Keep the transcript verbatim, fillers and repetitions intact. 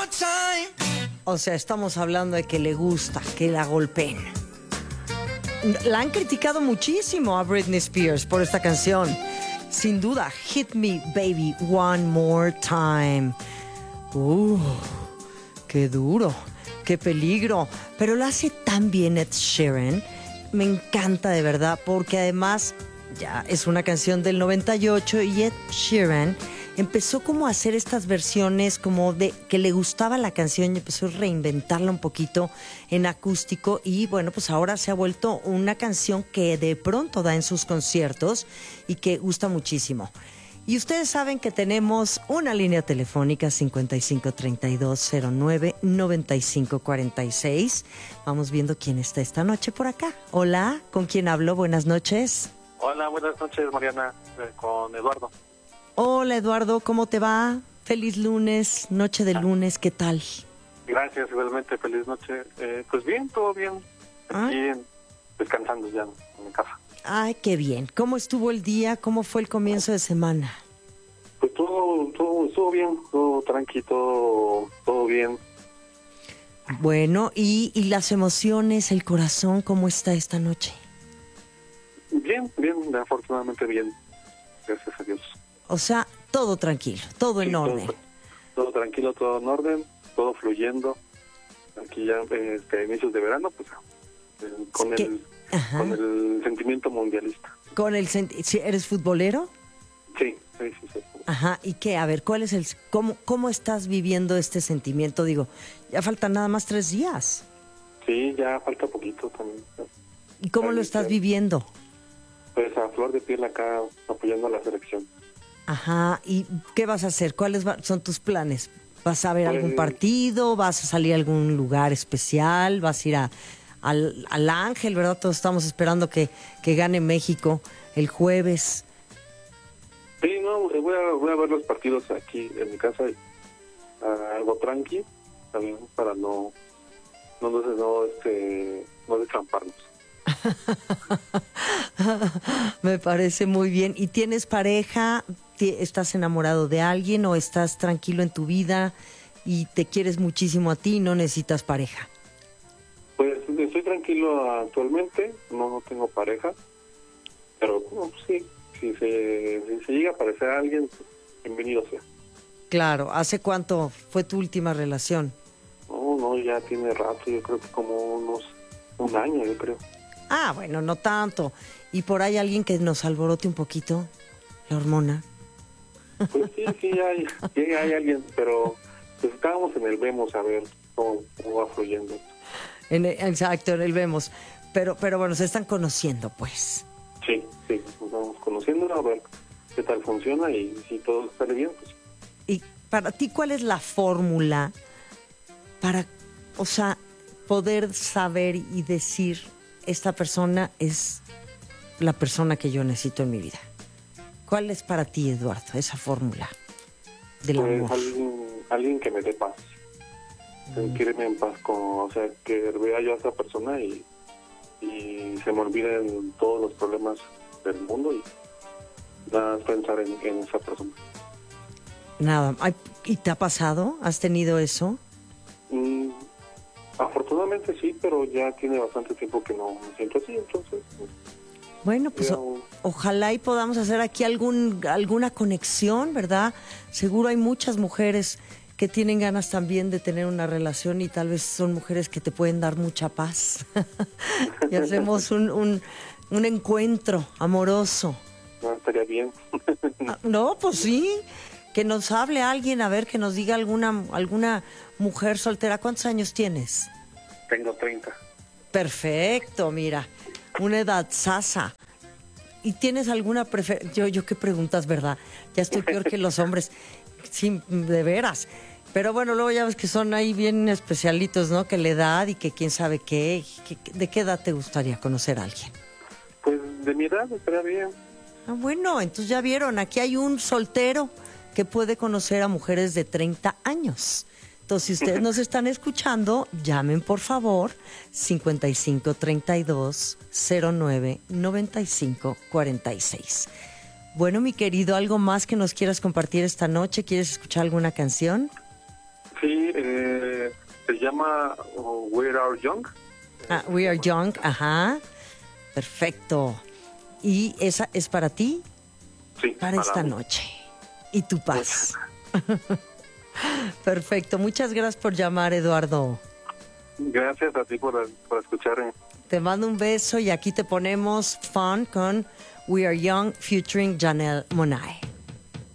O sea, estamos hablando de que le gusta que la golpeen. La han criticado muchísimo a Britney Spears por esta canción. Sin duda, Hit Me Baby One More Time. Uh, qué duro, qué peligro. Pero lo hace tan bien Ed Sheeran. Me encanta de verdad, porque además ya es una canción del noventa y ocho y Ed Sheeran empezó como a hacer estas versiones como de que le gustaba la canción y empezó a reinventarla un poquito en acústico y bueno, pues ahora se ha vuelto una canción que de pronto da en sus conciertos y que gusta muchísimo. Y ustedes saben que tenemos una línea telefónica cincuenta y cinco treinta y dos cero nueve noventa y cinco cuarenta y seis. Vamos viendo quién está esta noche por acá. Hola, ¿con quién hablo? Buenas noches. Hola, buenas noches, Mariana, eh, con Eduardo. Hola, Eduardo, ¿cómo te va? Feliz lunes, noche de lunes, ¿qué tal? Gracias, igualmente, feliz noche. Eh, pues bien, todo bien. Aquí ¿Ah? descansando ya en mi casa. Ay, qué bien. ¿Cómo estuvo el día? ¿Cómo fue el comienzo de semana? Pues todo, todo estuvo bien, todo tranqui, todo, todo bien. Bueno, ¿y, y las emociones, el corazón, cómo está esta noche? Bien, bien, afortunadamente bien. Gracias a Dios. O sea, todo tranquilo, todo en Sí, orden. Todo, todo tranquilo, todo en orden, todo fluyendo. Aquí ya, eh, este, inicios de verano, pues eh, con, ¿Qué? el, Ajá. con el sentimiento mundialista. Con el senti- ¿Sí, ¿Eres futbolero? Sí, sí, sí, sí. Ajá, ¿y qué? A ver, ¿cuál es el cómo cómo estás viviendo este sentimiento? Digo, ya faltan nada más tres días. Sí, ya falta poquito también. ¿Y cómo lo estás viviendo? Pues a flor de piel acá apoyando a la selección. Ajá, ¿y qué vas a hacer? ¿Cuáles va- son tus planes? ¿Vas a ver Pues, algún partido? ¿Vas a salir a algún lugar especial? ¿Vas a ir a, al, al Ángel, verdad? Todos estamos esperando que, que gane México el jueves. Sí, no, voy a, voy a ver los partidos aquí en mi casa, uh, algo tranqui, también para no, no, no, no, este, no destramparnos. Me parece muy bien. ¿Y tienes pareja? ¿Ti- ¿Estás enamorado de alguien o estás tranquilo en tu vida y te quieres muchísimo a ti y no necesitas pareja? Pues estoy tranquilo actualmente, no, no tengo pareja, pero no, pues sí, si se, si se llega a aparecer a alguien, pues, bienvenido sea. Claro, ¿hace cuánto fue tu última relación? No, no, ya tiene rato, yo creo que como unos, un año, yo creo. Ah, bueno, no tanto. ¿Y por ahí alguien que nos alborote un poquito la hormona? Pues sí, sí hay, sí hay alguien, pero pues estábamos en el vemos a ver cómo, cómo va fluyendo. En el- exacto, en el vemos. Pero, pero bueno, se están conociendo, pues. Sí, sí, nos vamos conociendo a ver qué tal funciona y si todo sale bien, pues Y para ti, ¿cuál es la fórmula para, o sea, poder saber y decir, esta persona es la persona que yo necesito en mi vida? ¿Cuál es para ti, Eduardo, esa fórmula del pues amor? alguien, alguien que me dé paz, mm. que irme en paz con, o sea, que vea yo a esa persona y, y se me olviden todos los problemas del mundo y nada más pensar en, en esa persona. Nada. Ay, ¿y te ha pasado? ¿Has tenido eso? Mm, afortunadamente sí, pero ya tiene bastante tiempo que no me siento así, entonces... Bueno, pues o- ojalá y podamos hacer aquí algún alguna conexión, ¿verdad? Seguro hay muchas mujeres que tienen ganas también de tener una relación y tal vez son mujeres que te pueden dar mucha paz. Y hacemos un, un, un encuentro amoroso. No, estaría bien. Ah, no, pues sí, que nos hable alguien, a ver, que nos diga alguna alguna mujer soltera. ¿Cuántos años tienes? Tengo treinta. Perfecto, mira, una edad sasa. ¿Y tienes alguna preferencia? Yo, yo qué preguntas, ¿verdad? Ya estoy peor que los hombres, sí, de veras. Pero bueno, luego ya ves que son ahí bien especialitos, ¿no? Que la edad y que quién sabe qué. Que- ¿De qué edad te gustaría conocer a alguien? Pues de mi edad estaría bien. Ah, bueno, entonces ya vieron, aquí hay un soltero que puede conocer a mujeres de treinta años. Entonces, si ustedes nos están escuchando, llamen por favor cincuenta y cinco treinta y dos cero nueve noventa y cinco cuarenta y seis. Bueno, mi querido, ¿algo más que nos quieras compartir esta noche? ¿Quieres escuchar alguna canción? Sí, eh, se llama uh, We Are Young. Ah, We Are Young, ajá. Perfecto. ¿Y esa es para ti? Sí, para esta mí. noche. Y tu paz. Perfecto. Muchas gracias por llamar, Eduardo. Gracias a ti por, por escucharme. Te mando un beso y aquí te ponemos Fun con We Are Young featuring Janelle Monáe.